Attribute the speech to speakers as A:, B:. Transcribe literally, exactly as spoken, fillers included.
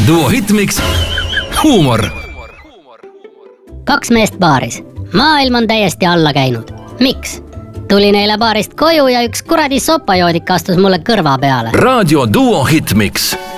A: Duo Hitmix. Huumor.
B: Kaks meest baaris. Maailm on täiesti alla käinud. Miks? Tulin eile baarist koju ja üks kuradi sopajoodik astus mulle kõrva peale.
A: Raadio Duo Hitmix.